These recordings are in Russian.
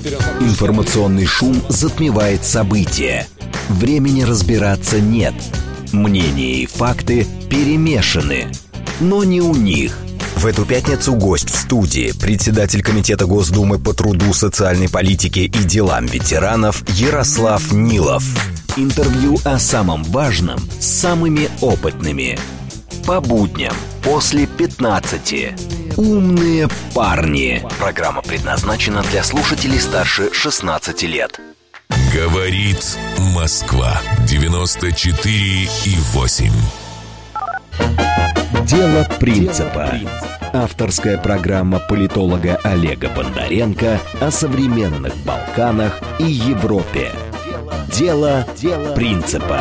Информационный шум затмевает события. Времени разбираться нет. Мнения и факты перемешаны. Но не у них. В эту пятницу гость в студии, председатель Комитета Госдумы по труду, социальной политике и делам ветеранов Ярослав Нилов. Интервью о самом важном с самыми опытными. По будням после 15. «Умные парни». Программа предназначена для слушателей старше 16 лет. Говорит Москва 94,8. Дело принципа. Авторская программа политолога Олега Бондаренко о современных Балканах и Европе. Дело принципа.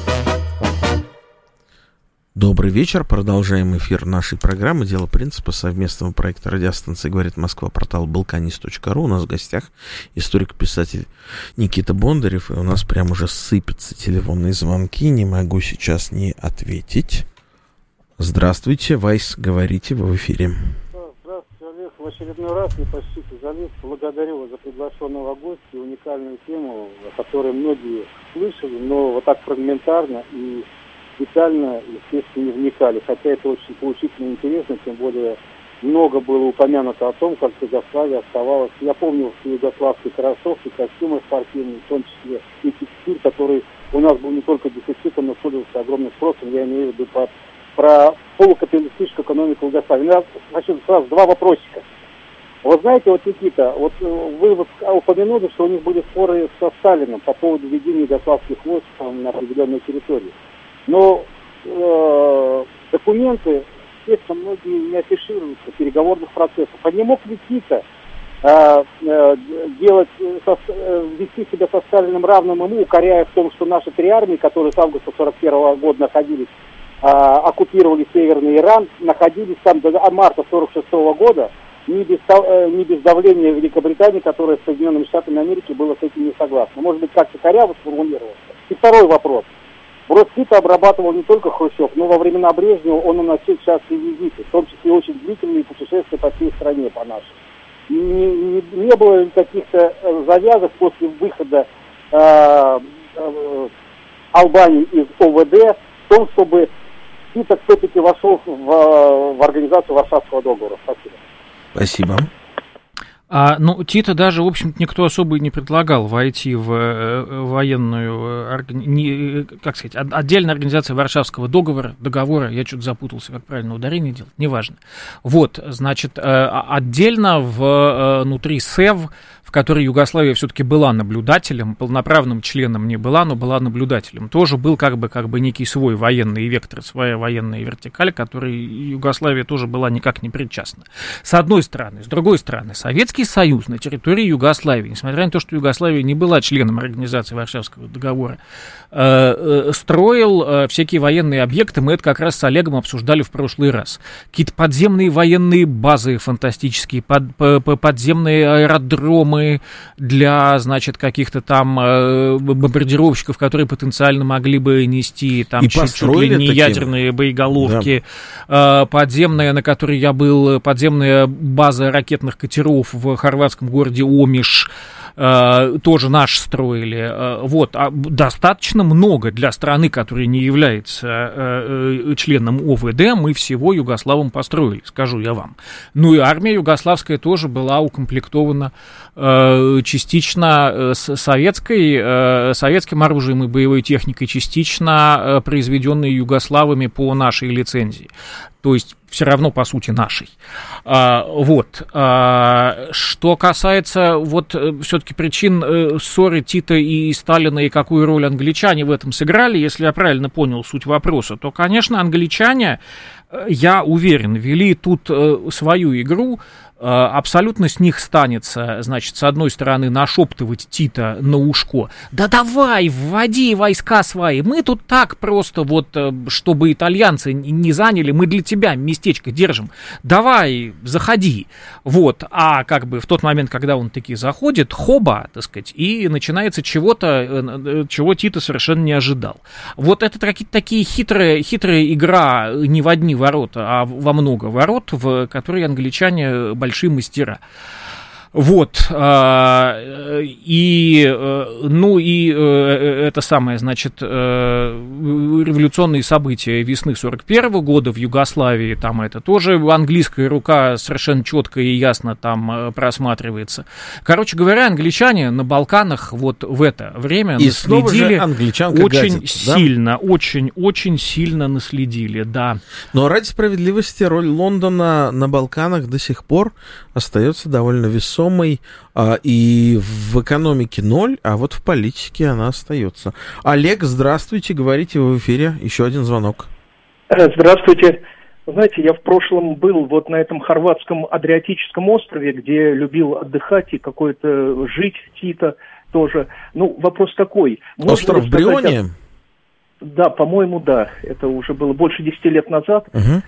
Добрый вечер. Продолжаем эфир нашей программы «Дело принципа» совместного проекта радиостанции «Говорит Москва», портал balkanist.ru. У нас в гостях историк-писатель Никита Бондарев. И у нас прям уже сыпятся телефонные звонки. Не могу сейчас не ответить. Здравствуйте, Вайс, говорите, вы в эфире. Здравствуйте, Олег. В очередной раз не почтите залез. Благодарю вас за приглашенного гостя и уникальную тему, о которой многие слышали, но вот так фрагментарно и детально, естественно, не вникали. Хотя это очень поучительно и интересно, тем более много было упомянуто о том, как Югославия оставалась. Я помню югославские кроссовки, костюмы спортивные, в том числе и текстиль, который у нас был не только дефицитом, но пользовался огромным спросом. Я имею в виду про полукапиталистическую экономику Югославии. Я хочу сразу два вопросика. Вы знаете, вот, Никита, вот вы упомянули, что у них были споры со Сталином по поводу введения югославских войск на определенной территории. Но документы, естественно, многие не афишируются, переговорных процессов. А не мог ли Тита вести себя со Сталиным равным ему, укоряя в том, что наши три армии, которые с августа 1941 года находились, оккупировали Северный Иран, находились там до марта 1946 года, не без давления Великобритании, которая с Соединенными Штатами Америки была с этим не согласна. Может быть, как-то коряво сформулировался. И второй вопрос. Брод Тита обрабатывал не только Хрущев, но во времена Брежнева он наносил частые визиты, в том числе очень длительные путешествия по всей стране, по нашей. Не было каких-то завязок после выхода Албании из ОВД в том, чтобы Тита все-таки вошел в организацию Варшавского договора. Спасибо. Спасибо. Тита даже, в общем-то, никто особо и не предлагал войти в военную, отдельная организация Варшавского договора, я что-то запутался, как правильно ударение делать, неважно. Вот, значит, отдельно внутри СЭВ, в которой Югославия все-таки была наблюдателем, полноправным членом не была, но была наблюдателем, тоже был как бы некий свой военный вектор, своя военная вертикаль, которой Югославия тоже была никак не причастна. С одной стороны. С другой стороны, Советский Союз на территории Югославии, несмотря на то, что Югославия не была членом организации Варшавского договора, строил всякие военные объекты. Мы это как раз с Олегом обсуждали в прошлый раз. Какие-то подземные военные базы фантастические, подземные аэродромы для, значит, каких-то там бомбардировщиков, которые потенциально могли бы нести там чуть ли не ядерные боеголовки. Да. Подземная, на которой я был, подземная база ракетных катеров в хорватском городе Омиш, тоже наши строили. Вот, достаточно много для страны, которая не является членом ОВД, мы всего югославам построили, скажу я вам. Ну и армия югославская тоже была укомплектована частично советским оружием и боевой техникой, частично произведенной югославами по нашей лицензии. То есть все равно, по сути, нашей. Что касается все-таки причин ссоры Тита и Сталина, и какую роль англичане в этом сыграли, если я правильно понял суть вопроса, то, конечно, англичане, я уверен, вели тут свою игру. Абсолютно с них станется, значит, с одной стороны, нашептывать Тита на ушко. Да давай, вводи войска свои, мы тут так просто чтобы итальянцы не заняли, мы для тебя местечко держим. Давай, заходи. А как бы в тот момент, когда он таки заходит, хоба, так сказать, и начинается чего-то, чего Тита совершенно не ожидал. Это такие хитрая игра не в одни ворота, а во много ворот, в которые англичане большие мастера. это самое, значит, революционные события весны 41 года в Югославии, там это тоже английская рука совершенно четко и ясно там просматривается. Короче говоря, англичане на Балканах вот в это время и наследили очень газета, сильно, да? очень сильно наследили, да. Но ради справедливости роль Лондона на Балканах до сих пор остается довольно весомой, и в экономике ноль, а вот в политике она остается. Олег, здравствуйте, говорите, вы в эфире, еще один звонок. Здравствуйте. Знаете, я в прошлом был вот на этом хорватском Адриатическом острове, где любил отдыхать и какой-то жить Тита тоже. Ну, вопрос такой. Остров Брионе? Да, по-моему, да. Это уже было больше 10 лет назад.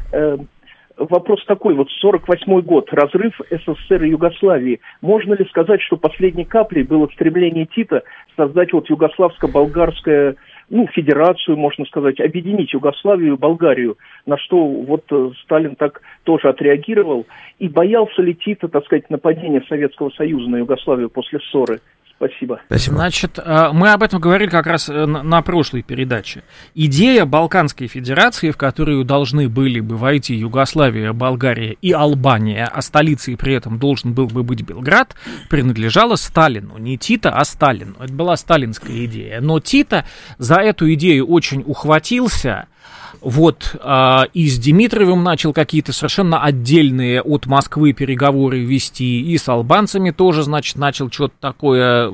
Вопрос такой, вот 48-й год, разрыв СССР и Югославии. Можно ли сказать, что последней каплей было стремление Тита создать вот югославско-болгарское, федерацию, можно сказать, объединить Югославию и Болгарию, на что вот Сталин так тоже отреагировал? И боялся ли Тита, так сказать, нападения Советского Союза на Югославию после ссоры? Спасибо. Значит, мы об этом говорили как раз на прошлой передаче. Идея Балканской Федерации, в которую должны были бы войти Югославия, Болгария и Албания, а столицей при этом должен был бы быть Белград, принадлежала Сталину. Не Тита, а Сталину. Это была сталинская идея. Но Тита за эту идею очень ухватился. Вот, и с Димитровым начал какие-то совершенно отдельные от Москвы переговоры вести, и с албанцами тоже, значит, начал что-то такое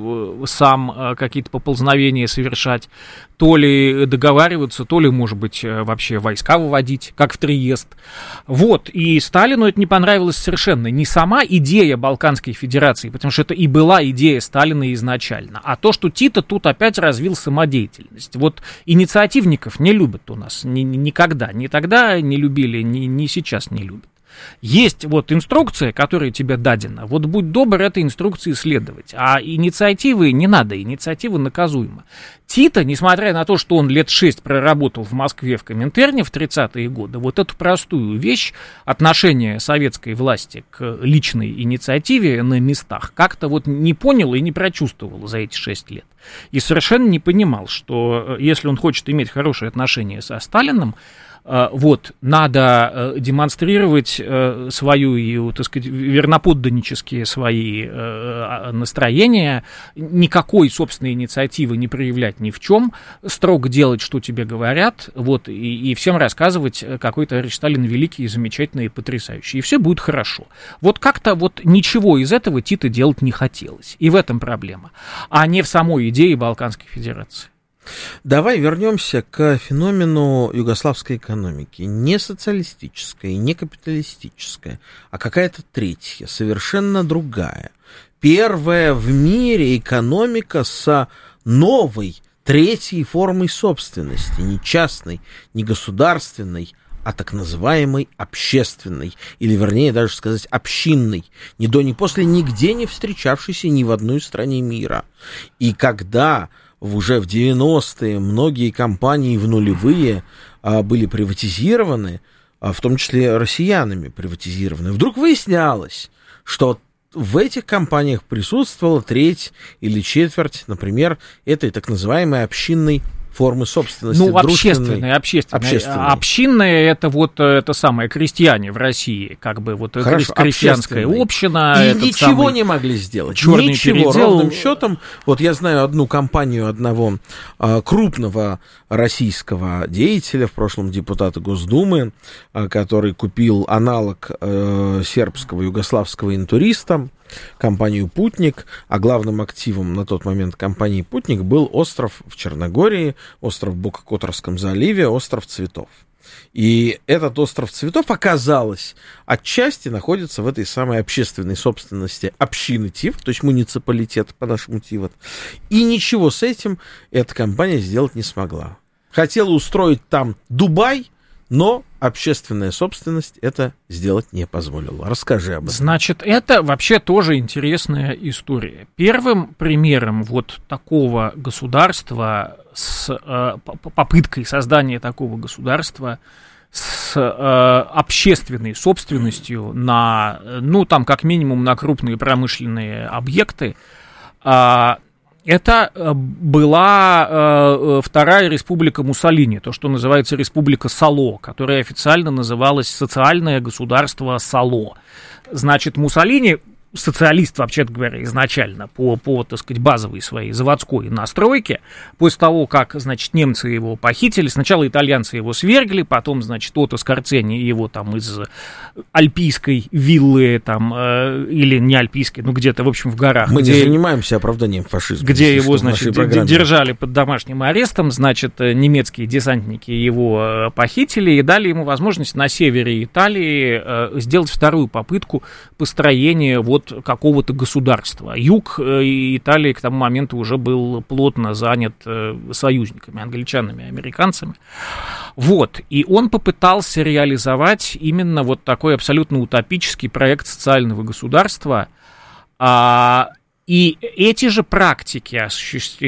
сам, какие-то поползновения совершать, то ли договариваться, то ли, может быть, вообще войска выводить, как в Триест. Вот, и Сталину это не понравилось совершенно. Не сама идея Балканской Федерации, потому что это и была идея Сталина изначально, а то, что Тита тут опять развил самодеятельность. Вот инициативников не любят у нас никогда, ни тогда не любили, ни сейчас не любят. Есть вот инструкция, которая тебе дадена, вот будь добр этой инструкции следовать, а инициативы не надо, инициатива наказуема. Тита, несмотря на то, что он лет 6 проработал в Москве в Коминтерне в 30-е годы, вот эту простую вещь, отношение советской власти к личной инициативе на местах, как-то вот не понял и не прочувствовал за эти 6 лет. И совершенно не понимал, что если он хочет иметь хорошие отношения со Сталиным, вот, надо демонстрировать свою, так сказать, верноподданнические свои настроения, никакой собственной инициативы не проявлять ни в чем, строго делать, что тебе говорят, вот, и всем рассказывать, какой товарищ Сталин великий, замечательный и потрясающий, и все будет хорошо. Вот как-то вот ничего из этого Тита делать не хотелось, и в этом проблема, а не в самой идее Балканской Федерации. Давай вернемся к феномену югославской экономики. Не социалистическая, не капиталистическая, а какая-то третья, совершенно другая. Первая в мире экономика с новой, третьей формой собственности. Не частной, не государственной, а так называемой общественной, или, вернее, даже сказать, общинной, ни до, ни после, нигде не встречавшейся ни в одной стране мира. И когда уже в 90-е многие компании в нулевые были приватизированы, в том числе россиянами приватизированы, вдруг выяснялось, что в этих компаниях присутствовала треть или четверть, например, этой так называемой общинной формы собственности. Ну, общественные. Общинные — это вот это самое, крестьяне в России, как бы вот крестьянская община. И ничего не могли сделать. Ничего, ровным счетом. Вот я знаю одну компанию одного крупного российского деятеля, в прошлом депутата Госдумы, который купил аналог сербского югославского интуриста, компанию «Путник», а главным активом на тот момент компании «Путник» был остров в Черногории, остров в Бококоторском заливе, остров Цветов. И этот остров Цветов, оказалось, отчасти находится в этой самой общественной собственности общины ТИВ, то есть муниципалитет по-нашему ТИВ. И ничего с этим эта компания сделать не смогла. Хотела устроить там Дубай, но общественная собственность это сделать не позволила. Расскажи об этом. Значит, это вообще тоже интересная история. Первым примером вот такого государства с попыткой создания такого государства с общественной собственностью на, ну, там, как минимум, на крупные промышленные объекты, Это была Вторая республика Муссолини, то, что называется республика Сало, которая официально называлась Социальное государство Сало. Значит, Муссолини, социалист, вообще-то говоря, изначально, по, так сказать, базовой своей заводской настройке, после того, как, значит, немцы его похитили, сначала итальянцы его свергли, потом, значит, Отто Скорцени его там из альпийской виллы, там, или не альпийской, ну, где-то, в общем, в горах. Мы не занимаемся оправданием фашизма. Где его, значит, держали под домашним арестом, значит, немецкие десантники его похитили и дали ему возможность на севере Италии сделать вторую попытку построения вот какого-то государства. Юг Италии к тому моменту уже был плотно занят союзниками, англичанами, американцами. Вот, и он попытался реализовать именно вот такой абсолютно утопический проект социального государства, и эти же практики